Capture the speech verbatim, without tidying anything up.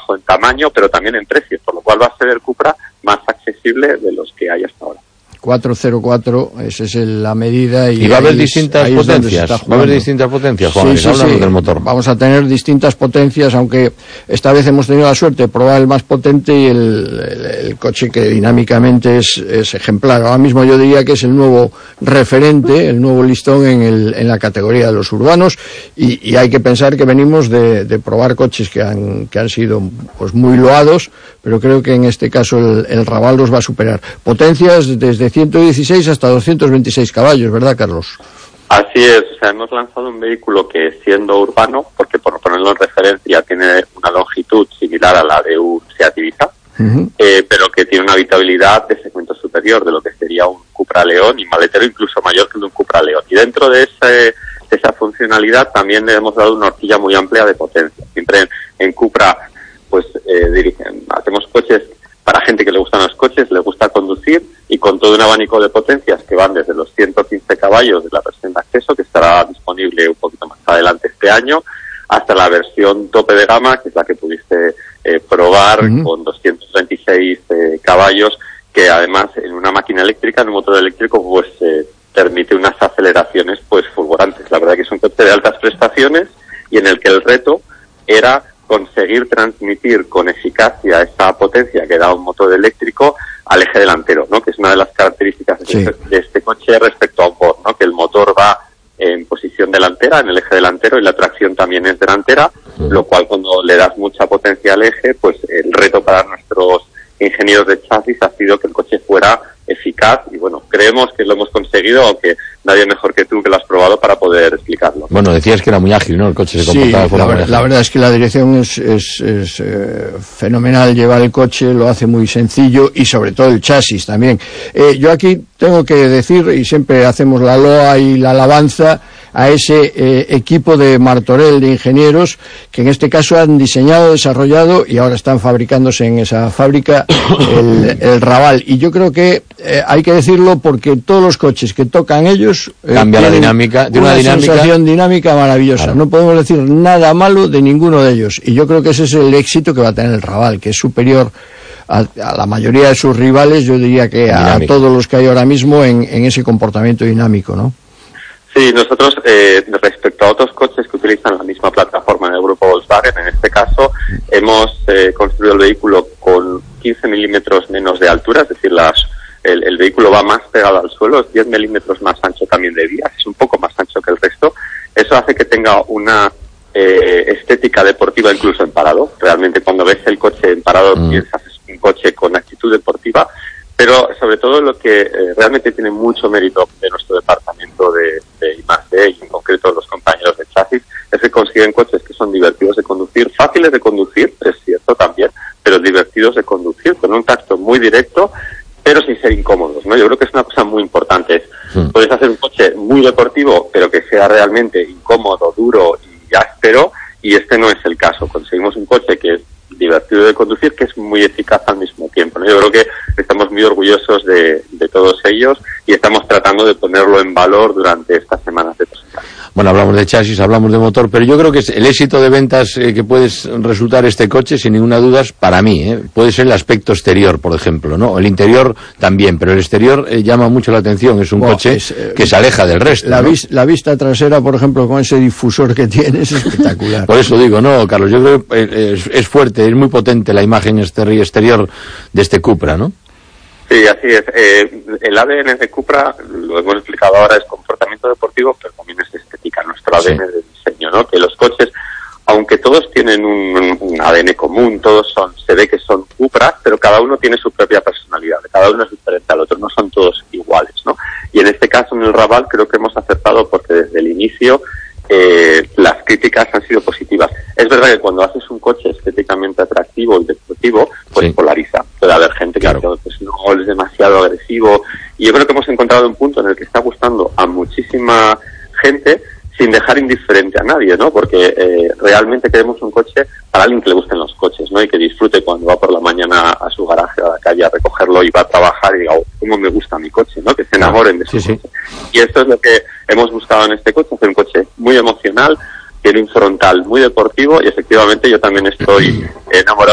bajo en tamaño, pero también en precio, por lo cual va a ser el Cupra más accesible de los que hay hasta ahora. cuatrocientos cuatro, esa es la medida. Y, y va a haber es, distintas potencias. Va a haber distintas potencias, Juan, sí, sí, sí. del motor. Vamos a tener distintas potencias, aunque esta vez hemos tenido la suerte de probar el más potente y el, el, el coche que dinámicamente es, es ejemplar. Ahora mismo yo diría que es el nuevo referente, el nuevo listón en, el, en la categoría de los urbanos, y, y hay que pensar que venimos de, de probar coches que han, que han sido pues muy loados, pero creo que en este caso el, el Raval los va a superar. Potencias desde ciento dieciséis hasta doscientos veintiséis caballos, ¿verdad, Carlos? Así es, o sea, hemos lanzado un vehículo que, siendo urbano, porque por ponerlo en referencia tiene una longitud similar a la de un Seat Ibiza, uh-huh. eh, pero que tiene una habitabilidad de segmento superior de lo que sería un Cupra León, y maletero incluso mayor que el de un Cupra León. Y dentro de, ese, de esa funcionalidad también le hemos dado una horquilla muy amplia de potencia. Siempre en, en Cupra, pues eh, dirigen, hacemos coches para gente que le gustan los coches, le gusta conducir, y con todo un abanico de potencias que van desde los ciento quince caballos de la versión de acceso, que estará disponible un poquito más adelante este año, hasta la versión tope de gama, que es la que pudiste eh, probar, uh-huh. con doscientos veintiséis eh, caballos, que además en una máquina eléctrica, en un motor eléctrico, pues eh, permite unas aceleraciones pues fulgurantes. La verdad que es un coche de altas prestaciones, y en el que el reto era conseguir transmitir con eficacia esa potencia que da un motor eléctrico al eje delantero, ¿no? Que es una de las características de, sí. este, de este coche respecto a un Ford, ¿no? Que el motor va en posición delantera, en el eje delantero, y la tracción también es delantera, sí. Lo cual cuando le das mucha potencia al eje, pues el reto para nuestros ingenieros de chasis ha sido que el coche fuera eficaz, y bueno, creemos que lo hemos conseguido, aunque nadie mejor que tú que lo has probado para poder explicarlo. Bueno, decías que era muy ágil, ¿no? El coche se comportaba sí, de forma la, ver, la verdad es que la dirección es, es, es eh, fenomenal. Llevar el coche lo hace muy sencillo, y sobre todo el chasis también. Eh, yo aquí tengo que decir, y siempre hacemos la loa y la alabanza a ese eh, equipo de Martorell de ingenieros, que en este caso han diseñado, desarrollado y ahora están fabricándose en esa fábrica el, el Raval. Y yo creo que eh, hay que decirlo, porque todos los coches que tocan ellos eh, cambia la dinámica, de una, una dinámica sensación dinámica maravillosa. Claro. No podemos decir nada malo de ninguno de ellos, y yo creo que ese es el éxito que va a tener el Raval, que es superior a, a la mayoría de sus rivales, yo diría que a, a todos los que hay ahora mismo en, en ese comportamiento dinámico, ¿no? Sí, nosotros, eh, respecto a otros coches que utilizan la misma plataforma del grupo Volkswagen, en este caso hemos eh, construido el vehículo con quince milímetros menos de altura, es decir, las, el, el vehículo va más pegado al suelo, es diez milímetros más ancho también de vías, es un poco más ancho que el resto. Eso hace que tenga una eh, estética deportiva incluso en parado. Realmente cuando ves el coche en parado mm. piensas es un coche con actitud deportiva, pero sobre todo lo que eh, realmente tiene mucho mérito de nuestro departamento de, de I más D, y en concreto los compañeros de chasis, es que consiguen coches que son divertidos de conducir, fáciles de conducir, es cierto también, pero divertidos de conducir, con un tacto muy directo, pero sin ser incómodos, ¿no? Yo creo que es una cosa muy importante. Sí. Puedes hacer un coche muy deportivo, pero que sea realmente incómodo, duro y áspero, y este no es el caso. Conseguimos un coche que es divertido de conducir, que es muy eficaz al mismo tiempo, ¿no? Yo creo que estamos muy orgullosos de, de todos ellos, y estamos tratando de ponerlo en valor durante estas semanas de presentación. Bueno, hablamos de chasis, hablamos de motor, pero yo creo que el éxito de ventas eh, que puede resultar este coche, sin ninguna duda, para mí, eh, puede ser el aspecto exterior, por ejemplo, ¿no? El interior también, pero el exterior eh, llama mucho la atención. Es un wow, coche es, eh, que se aleja del resto, la, ¿no? vis, la vista trasera, por ejemplo, con ese difusor que tiene, es espectacular. Por eso digo, no, Carlos, yo creo que eh, es, es fuerte, es muy potente la imagen exterior de este Cupra, ¿no? Sí, así es. Eh, el A D N de Cupra, lo hemos explicado ahora, es comportamiento deportivo, pero también es estética, nuestro A D N sí. de diseño, ¿no? Que los coches, aunque todos tienen un, un A D N común, todos son, se ve que son Cupras, pero cada uno tiene su propia personalidad, cada uno es diferente al otro, no son todos iguales, ¿no? Y en este caso, en el Raval, creo que hemos acertado, porque desde el inicio eh, las críticas han sido positivas. Es verdad que cuando haces un coche estéticamente atractivo y deportivo, pues sí. polariza. Puede haber gente que claro. pues, no es demasiado agresivo, y yo creo que hemos encontrado un punto en el que está gustando a muchísima gente sin dejar indiferente a nadie, ¿no? Porque eh, realmente queremos un coche para alguien que le gusten los coches, ¿no? Y que disfrute cuando va por la mañana a su garaje o a la calle a recogerlo y va a trabajar y diga, oh, cómo me gusta mi coche, ¿no? Que se enamoren de su sí, coche. Sí. Y esto es lo que hemos buscado en este coche, hacer un coche muy emocional, tiene un frontal muy deportivo, y efectivamente yo también estoy enamorado